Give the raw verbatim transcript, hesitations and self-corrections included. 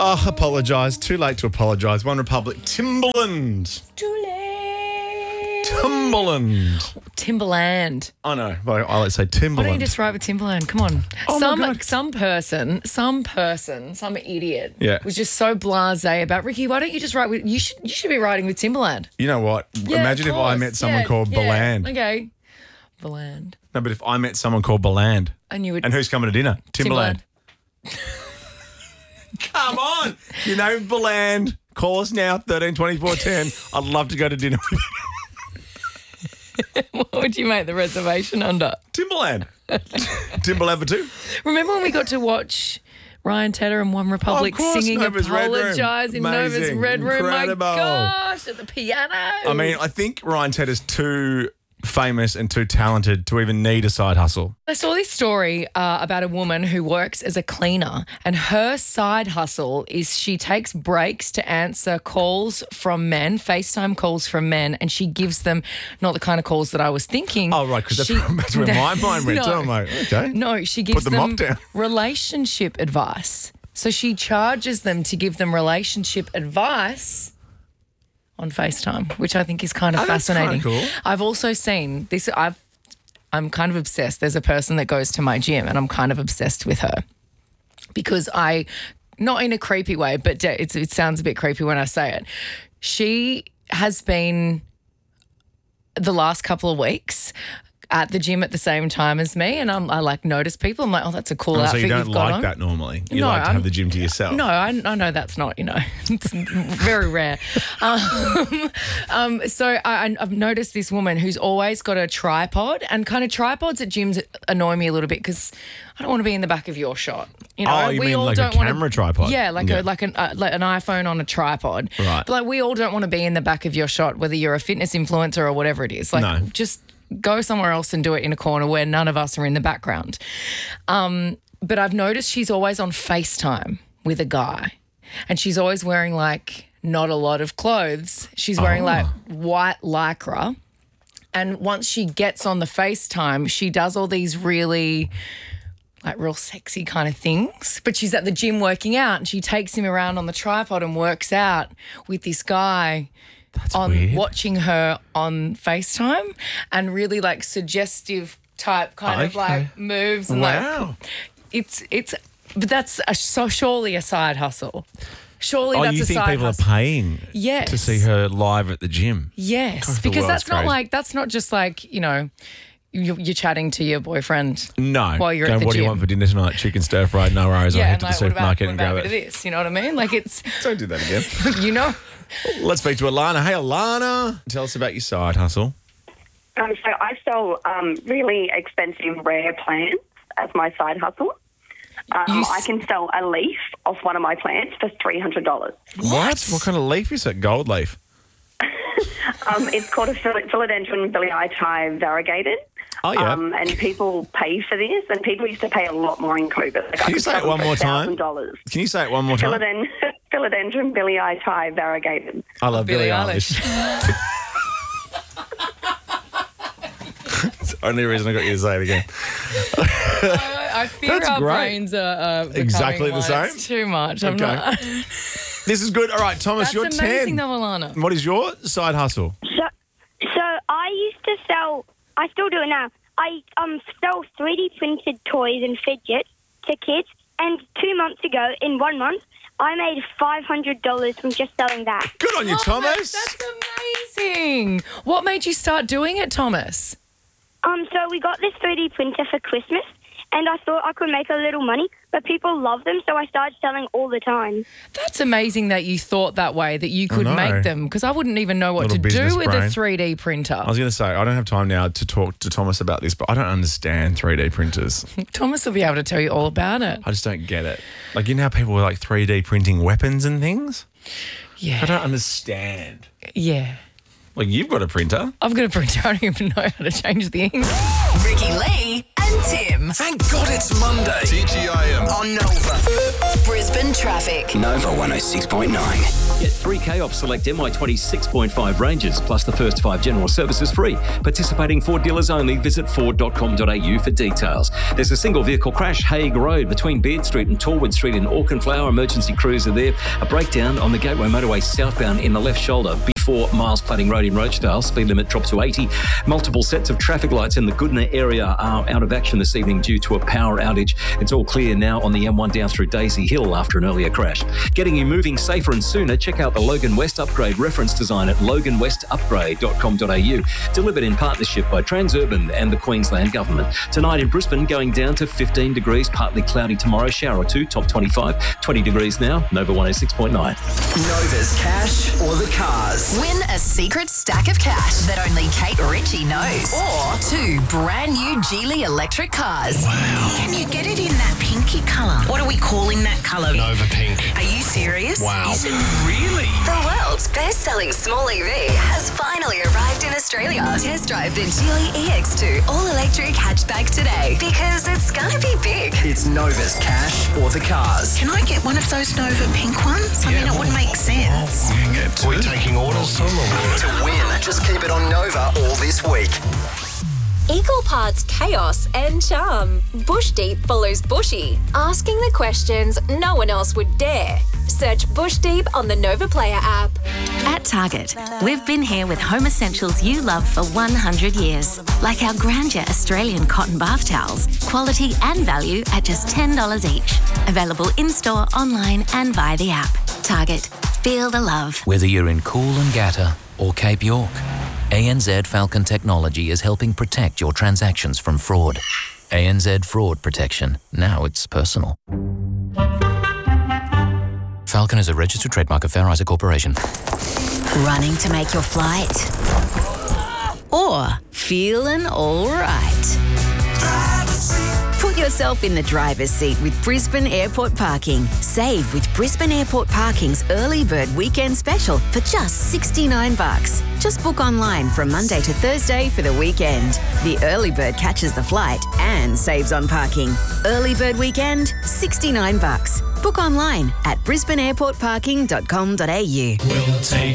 Oh, apologise. Too late to apologise. One Republic. Timberland. Too late. Timberland. Timberland. I know. But I like to say Why Timberland. don't you just write with Timberland? Come on. Oh, my some God. some person, some person, some idiot Yeah. was just so blasé about Ricky. Why don't you just write with? You should you should be writing with Timberland. You know what? Yeah, Imagine of if I course. met someone Yeah, called yeah. Beland. Okay, Beland. No, but if I met someone called Beland. And you would. And who's coming to dinner? Timberland. Come on. You know Beland. Call us now, thirteen twenty-four ten. I'd love to go to dinner with you. What would you make the reservation under? Timberland. Timberland for two. Remember when we got to watch Ryan Tedder and One Republic Of course, singing Nova's Red Room. Apologise in Nova's Amazing. Red Room? Incredible. My gosh, at the piano. I mean, I think Ryan Tedder's too famous and too talented to even need a side hustle. I saw this story uh, about a woman who works as a cleaner, and her side hustle is she takes breaks to answer calls from men, FaceTime calls from men, and she gives them not the kind of calls that I was thinking. Oh, right, because that's, She- that's where my mind went. No. So I'm like, okay. No, she gives Put the them mop down. relationship advice. So she charges them to give them relationship advice on FaceTime, which I think is kind of Oh, that's fascinating. kinda cool. I've also seen this. I've I'm kind of obsessed. There's a person that goes to my gym, and I'm kind of obsessed with her because I, not in a creepy way, but de- it's, it sounds a bit creepy when I say it. She has been the last couple of weeks at the gym at the same time as me, and I'm, I like notice people. I'm like, oh, that's a cool Oh, so outfit you don't you've got like on. that normally. You No, like to I'm- have the gym to yourself. No, I, I know that's not, you know, it's very rare. Um, um, so I, I've noticed this woman who's always got a tripod, and kind of tripods at gyms annoy me a little bit because I don't want to be in the back of your shot. You know, Oh, you we mean all like a don't wanna- camera tripod? Yeah, like Yeah. a like an uh, like an iPhone on a tripod. Right. But like we all don't want to be in the back of your shot, whether you're a fitness influencer or whatever it is. Like No. just go somewhere else and do it in a corner where none of us are in the background. Um, but I've noticed she's always on FaceTime with a guy, and she's always wearing like not a lot of clothes. She's wearing Oh. like white lycra. And once she gets on the FaceTime, she does all these really like real sexy kind of things. But she's at the gym working out, and she takes him around on the tripod and works out with this guy That's on weird. watching her on FaceTime, and really like suggestive type kind of Okay. like moves. And Wow. like it's it's but that's a, so surely a side hustle. Surely Oh, that's you a think side people hustle. are paying Yes. to see her live at the gym? Yes, God, the because world's that's not crazy. like that's not just like, you know, you- you're chatting to your boyfriend. No. While you're Going, at the what do you gym. want for dinner tonight? Chicken stir fried, no worries. I'll Yeah, head and to the like, what about, supermarket what and about grab a bit it. of this? You know what I mean? Like it's, Don't do that again. you know. Let's speak to Alana. Hey, Alana. Tell us about your side hustle. Um, so I sell um, really expensive rare plants as my side hustle. Um, You s- I can sell a leaf off one of my plants for three hundred dollars. What? What kind of leaf is it? Gold leaf? Um, it's called a phil- philodendron biliatai variegated. Oh, yeah. Um, and people pay for this, and people used to pay a lot more in COVID. Like, I Can you could say sell it them one for more time? one thousand dollars. Can you say it one more time? Philodend- philodendron biliatai variegated. I love Billie Billie Eilish. It's the only reason I got you to say it again. I, I fear That's our great. brains are uh, becoming Exactly the one. same? It's too much. I'm Okay. not. This is good. All right, Thomas, That's you're amazing, ten. though, Alana. What is your side hustle? So, so I used to sell. I still do it now. I um sell three D printed toys and fidgets to kids. And two months ago, in one month, I made five hundred dollars from just selling that. Good on you, Oh, Thomas. That's, that's amazing. What made you start doing it, Thomas? Um, so we got this three D printer for Christmas, and I thought I could make a little money, but people love them, so I started selling all the time. That's amazing that you thought that way, that you could know. make them, because I wouldn't even know what Little to business do with brain. a three D printer. I was going to say, I don't have time now to talk to Thomas about this, but I don't understand three D printers. Thomas will be able to tell you all about it. I just don't get it. Like, you know how people were like three D printing weapons and things? I Yeah. don't understand. Yeah. Like, you've got a printer. I've got a printer. I don't even know how to change the ink. Ricky Lee and Tim Thank God it's Monday. T G I M. on Nova. Brisbane traffic. Nova one oh six point nine. Get three K off select M I twenty-six point five ranges, plus the first five general services free. Participating Ford dealers only. Visit ford dot com dot a u for details. There's a single vehicle crash, Hague Road, between Beard Street and Torwood Street in Auchenflower. Emergency crews are there. A breakdown on the Gateway Motorway southbound in the left shoulder before Miles Plating Road in Rochdale. Speed limit dropped to eighty. Multiple sets of traffic lights in the Goodna area are out of action this evening due to a power outage. It's all clear now on the M one down through Daisy Hill after an earlier crash. Getting you moving safer and sooner, check out the Logan West Upgrade reference design at logan west upgrade dot com dot a u. Delivered in partnership by Transurban and the Queensland Government. Tonight in Brisbane, going down to fifteen degrees, partly cloudy tomorrow, shower or two, top twenty-five. twenty degrees now, Nova one oh six point nine. Nova's cash or the cars. Win a secret stack of cash that only Kate Ritchie knows. Or two brand new Geely electric cars. Wow. Can you get it in that pinky colour? What are we calling that colour? Nova Pink. Are you serious? Wow. Is it really? The world's best-selling small E V has finally arrived in Australia. Test drive the Geely E X two all-electric hatchback today, because it's gonna be big. It's Nova's cash or the cars. Can I get one of those Nova pink ones? I mean, it would make sense. Oh, we can get We're taking orders, Tom. To win, just keep it on Nova all this week. Equal parts chaos and charm. Bush Deep follows Bushy, asking the questions no one else would dare. Search Bush Deep on the Nova Player app. At Target, we've been here with home essentials you love for one hundred years, like our Grandeur Australian cotton bath towels, quality and value at just ten dollars each. Available in-store, online and via the app. Target, feel the love. Whether you're in Coolangatta or Cape York, A N Z Falcon Technology is helping protect your transactions from fraud. A N Z Fraud Protection. Now it's personal. Falcon is a registered trademark of Fair Isaac Corporation. Running to make your flight? Or feeling all right? Put yourself in the driver's seat with Brisbane Airport Parking. Save with Brisbane Airport Parking's Early Bird Weekend Special for just sixty-nine bucks. Just book online from Monday to Thursday for the weekend. The early bird catches the flight and saves on parking. Early Bird Weekend, sixty-nine bucks. Book online at brisbane airport parking dot com dot a u. We'll take